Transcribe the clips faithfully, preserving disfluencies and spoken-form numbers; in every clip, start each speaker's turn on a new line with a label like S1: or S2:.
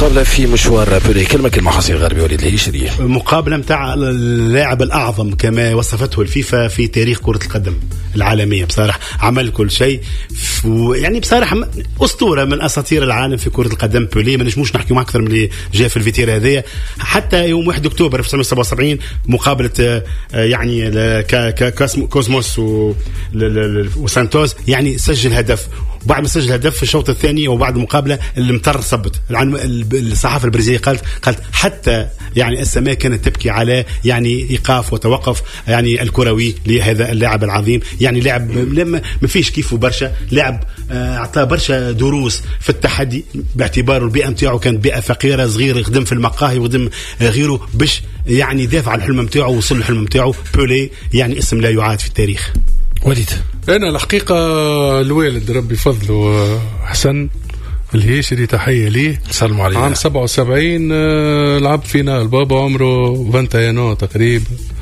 S1: مقابلة في مشوار بولي. كلمة كلمة حسين الغربي وليد الهيشري.
S2: مقابلة متاع اللاعب الأعظم كما وصفته الفيفا في تاريخ كرة القدم العالمية. بصراحة عمل كل شيء، يعني بصراحة أسطورة من أساطير العالم في كرة القدم بولي. ما نجموش نحكي مع أكثر من اللي جاء في الفيتير هذه. حتى يوم واحد أكتوبر ألف وتسعمائة وسبعة وسبعين مقابلة يعني كوزموس وسانتوس، يعني سجل هدف، وبعد ما سجل هدف في الشوط الثاني وبعد المقابلة اللي مطر صبت الصحافة البرازيلية قالت قالت حتى يعني السماء كانت تبكي على يعني إيقاف وتوقف يعني الكروي لهذا اللاعب العظيم. يعني لاعب لما ما فيش كيفه برشا، لاعب أعطاه برشا دروس في التحدي باعتباره البيئة نتاعو كانت بيئة فقيرة، صغير، يخدم في المقاهي ويخدم غيره باش يعني يدافع على الحلم نتاعو ووصل الحلم نتاعو. بولي يعني اسم لا يعاد في التاريخ.
S1: وليد
S3: أنا الحقيقة الوالد ربي فضله حسن الهيشري تحية ليه،
S1: سلموا عليه،
S3: عام سبعة وسبعين لعب فينا البابا عمره فانتاينو تقريبا،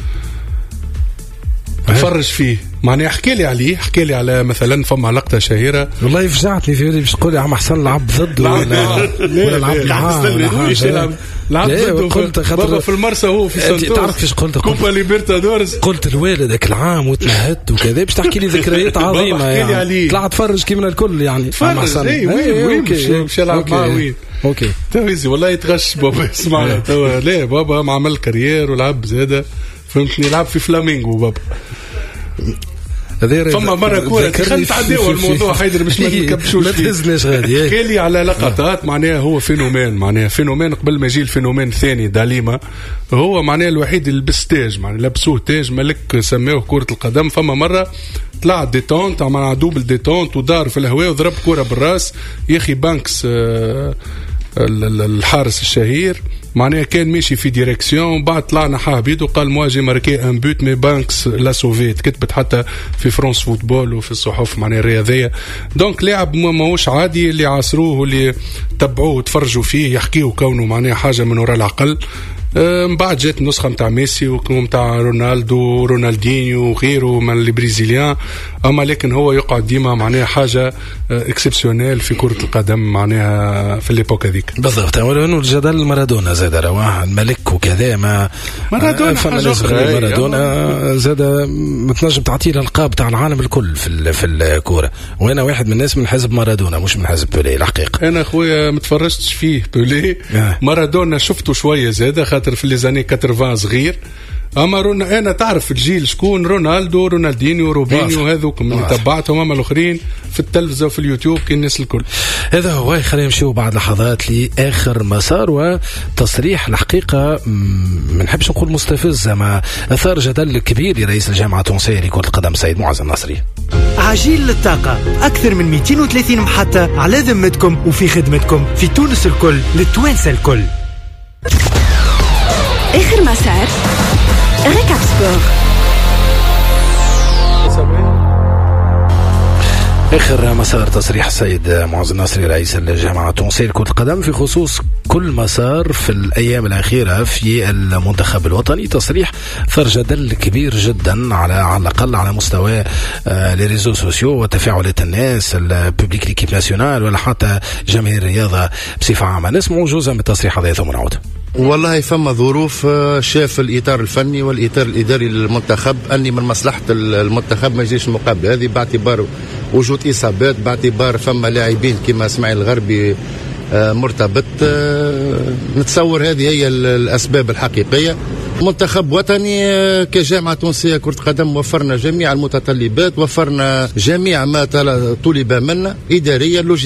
S3: اتفرج فيه معني احكي لي عليه، احكي لي على مثلا فما لقطه شهيره
S1: والله فجعتني في بالي باش تقول لي عم حسن لعب ضده ولا ولا لعب معاه
S3: لعب لعب ضده. قلت خاطر في المرسى هو في سانتوس،
S1: تعرف ايش قلت؟
S3: كوبا ليبرتادورز.
S1: قلت الوالد ذاك العام وتنهدت وكذا باش تحكي لي ذكريات عظيمه يعني. طلع تفرج كيما الكل يعني.
S3: تفرج اي وين وين مش يلعب معاه وين.
S1: اوكي
S3: تويزي والله يتغش بابا اسمعنا توا. لا بابا ما عمل كارير ولعب زاده فهمتني، لعب في فلامينغو بابا. فما مرة كورة خلت عديوا الموضوع حيدر مش ما نكبشوش
S1: ما تهزناش غادي.
S3: حكي لي على لقطات معناها هو فينومين، معناها فينومين قبل ما يجي الفينومين الثاني داليما، هو معناها الوحيد اللي لبس تاج، معناها لبسوه تاج ملك سموه كرة القدم. فما مرة طلع ديتونت مع دوبل ديتونت ودار في الهواء وضرب كورة بالراس يا أخي بانكس الحارس الشهير معناها كان ماشي في ديريكسيون، بعد طلعنا حابيد وقال مواجه ماركي ان بوت مي بانكس لا سوفيت، كتبت حتى في فرنسا فوتبول وفي الصحف معناها الرياضيه. دونك لاعب ماهوش عادي، اللي عاصروه واللي تبعوه وتفرجوا فيه يحكيوا كونه معناها حاجه من وراء العقل. من بعد جات نسخة متاع ميسي ومتاع رونالدو رونالدينيو وغيره من البرازيليان، أما لكن هو يقعد ديما معناها حاجة اكسبسيونيل في كرة القدم معناها في الإيبوك هذيك.
S1: بالضبط. ولأنه الجدل مارادونا زاد رواه الملك وكذا، ما
S3: مارادونا حاجة أخرى.
S1: مارادونا زاد ما تنجم تعطيه الألقاب تاع العالم الكل في في الكورة، وأنا واحد من الناس من حزب مارادونا مش من حزب بولي الحقيقة.
S3: أنا أخويا متفرجتش فيه بولي. مارادونا شفته شوية زادة خاطر في اللي زاني ثمانين صغير، اما رونا انا تعرف الجيل شكون رونالدو رونالدينيو روبينيو هذوك من تبعتهم، اما الاخرين في التلفزه وفي اليوتيوب كي الناس الكل.
S1: هذا هو. خلينا نمشيو بعد لحظات لاخر مسار وتصريح الحقيقه ما نحبش نقول مستفز، ما اثار جدل كبير لرئيس الجامعه التونسيه لكره القدم سيد معز النصري.
S4: عجين للطاقه، اكثر من مئتين وثلاثين محطه على ذمتكم وفي خدمتكم في تونس الكل للتوانسه الكل.
S5: آخر مسار ريكاب سبور.
S1: آخر مسار تصريح السيد معز النصري رئيس الجامعة التونسية لكرة القدم في خصوص كل مسار في الأيام الأخيرة في المنتخب الوطني. تصريح ثار جدل كبير جدا على على الأقل على مستوى لي ريزو سوسيو وتفاعلات الناس البوبليك ليكيب ناسيونال ولا حتى جماهير الرياضة بصفة عامة. نسمعوا جزء من التصريح هذا ثم نعود.
S6: والله فما ظروف شاف الإطار الفني والإطار الإداري للمنتخب أني من مصلحة المنتخب ما يجيش المقابلة هذه، باعتبار وجود إصابات، باعتبار فما لاعبين كما اسماعيل الغربي مرتبط. نتصور هذه هي الأسباب الحقيقية. منتخب وطني كجامعة تونسية كرة قدم وفرنا جميع المتطلبات، وفرنا جميع ما طلب منا إداريا